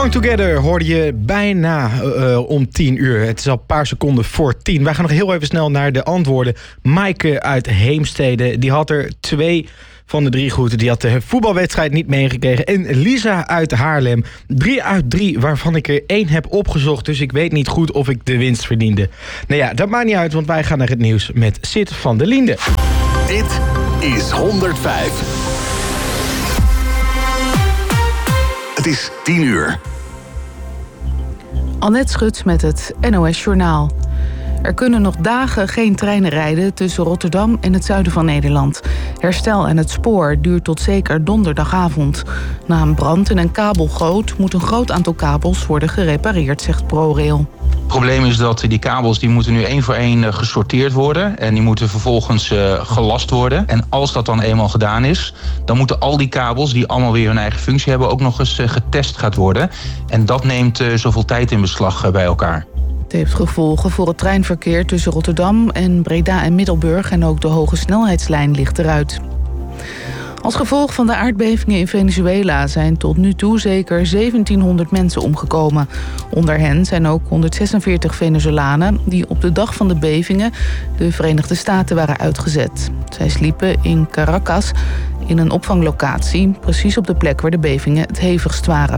Belong Together hoorde je bijna om 10 uur. Het is al een paar seconden voor 10. Wij gaan nog heel even snel naar de antwoorden. Maaike uit Heemstede, die had er 2 van de 3 goed. Die had de voetbalwedstrijd niet meegekregen. En Lisa uit Haarlem, 3 uit 3, waarvan ik er 1 heb opgezocht. Dus ik weet niet goed of ik de winst verdiende. Nou ja, dat maakt niet uit, want wij gaan naar het nieuws met Sid van der Linde. Dit is 105. Het is 10 uur. Annette Schut met het NOS Journaal. Er kunnen nog dagen geen treinen rijden tussen Rotterdam en het zuiden van Nederland. Herstel aan het spoor duurt tot zeker donderdagavond. Na een brand in een kabelgoot moet een groot aantal kabels worden gerepareerd, zegt ProRail. Het probleem is dat die kabels die moeten nu 1 voor 1 gesorteerd worden. En die moeten vervolgens gelast worden. En als dat dan eenmaal gedaan is, dan moeten al die kabels die allemaal weer hun eigen functie hebben ook nog eens getest gaat worden. En dat neemt zoveel tijd in beslag bij elkaar. Het heeft gevolgen voor het treinverkeer tussen Rotterdam en Breda en Middelburg. En ook de hoge snelheidslijn ligt eruit. Als gevolg van de aardbevingen in Venezuela zijn tot nu toe zeker 1700 mensen omgekomen. Onder hen zijn ook 146 Venezolanen die op de dag van de bevingen de Verenigde Staten waren uitgezet. Zij sliepen in Caracas in een opvanglocatie, precies op de plek waar de bevingen het hevigst waren.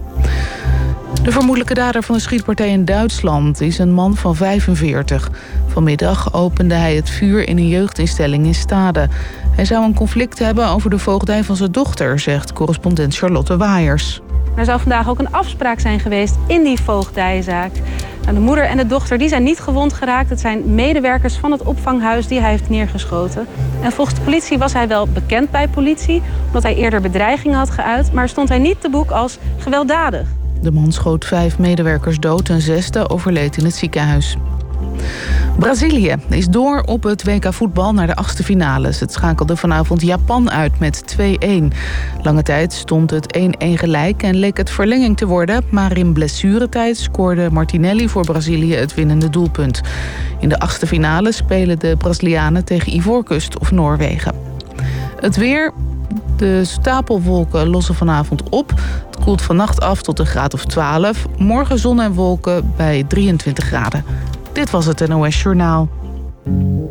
De vermoedelijke dader van de schietpartij in Duitsland is een man van 45. Vanmiddag opende hij het vuur in een jeugdinstelling in Stade. Hij zou een conflict hebben over de voogdij van zijn dochter, zegt correspondent Charlotte Waaiers. Er zou vandaag ook een afspraak zijn geweest in die voogdijzaak. De moeder en de dochter die zijn niet gewond geraakt. Het zijn medewerkers van het opvanghuis die hij heeft neergeschoten. En volgens de politie was hij wel bekend bij politie, omdat hij eerder bedreigingen had geuit, maar stond hij niet te boek als gewelddadig. De man schoot 5 medewerkers dood, een 6e overleed in het ziekenhuis. Brazilië is door op het WK voetbal naar de 8e finales. Het schakelde vanavond Japan uit met 2-1. Lange tijd stond het 1-1 gelijk en leek het verlenging te worden, maar in blessuretijd scoorde Martinelli voor Brazilië het winnende doelpunt. In de 8e finale spelen de Brazilianen tegen Ivoorkust of Noorwegen. Het weer. De stapelwolken lossen vanavond op. Het koelt vannacht af tot een graad of 12. Morgen zon en wolken bij 23 graden. Dit was het NOS Journaal.